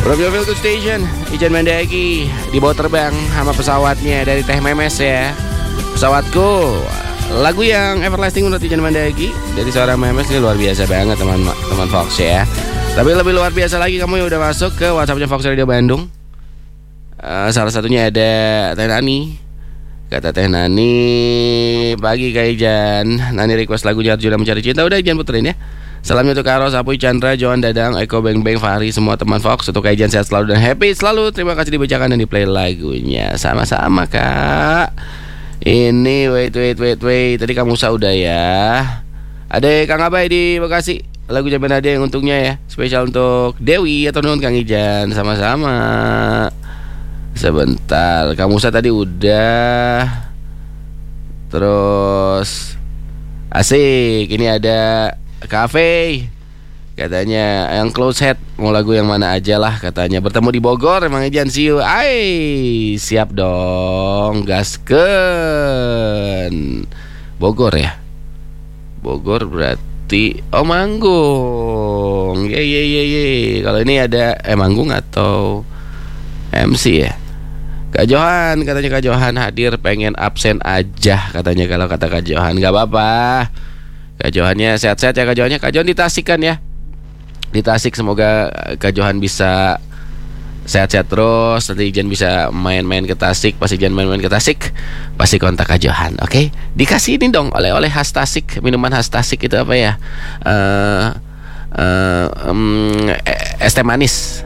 Provioville to Station, Ijan Mandagi dibawa terbang sama pesawatnya dari Teh Memes ya. Pesawatku, lagu yang everlasting menurut Ijan Mandagi dari seorang Memes ini luar biasa banget teman Fox ya. Tapi lebih luar biasa lagi kamu yang udah masuk ke WhatsAppnya Fox Radio Bandung. Salah satunya ada Teh Nani. Kata Teh Nani, pagi Kak Ijan, Nani request lagunya Arjuna Mencari Cinta. Udah Ijan puterin ya. Salamnya untuk Karo, Sapuy, Chandra, Johan, Dadang, Eko, Beng Beng, Fahri, semua teman Fox. Untuk Kak Ijan sehat selalu dan happy selalu. Terima kasih dibacakan dan di play lagunya. Sama-sama Kak. Ini wait. Tadi kamu udah ya. Ada Kang Abai di Bekasi. Lagu Jaman Ada yang untungnya ya. Spesial untuk Dewi atau Nun Kang Ijan. Sama-sama. Sebentar, Kang Musa tadi udah. Terus asik, ini ada Cafe. Katanya yang close head, mau lagu yang mana aja lah katanya. Bertemu di Bogor, emang Ijan see you. Siap dong, gaskeun. Bogor ya. Bogor berarti manggung. Ye. Kalau ini ada manggung atau MC ya. Kak Johan, katanya Kak Johan hadir pengen absen aja katanya. Kalau kata Kak Johan gak apa-apa. Kak Johannya sehat-sehat ya Kak Johannya. Kak Johan di Tasik kan ya. Di Tasik semoga Kak Johan bisa sehat-sehat terus. Nanti Ijan bisa main-main ke Tasik. Pas Ijan main-main ke Tasik pasti kontak Kak Johan. Oke? Dikasih ini dong oleh-oleh khas Tasik. Minuman khas Tasik itu apa ya? Es teh manis.